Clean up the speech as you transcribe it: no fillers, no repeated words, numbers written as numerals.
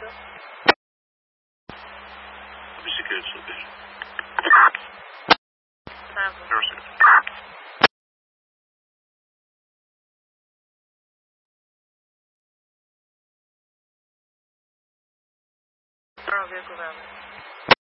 bicicleta? A bicicleta, só deixa. Tá bom. Eu sei. Não, ver com ela.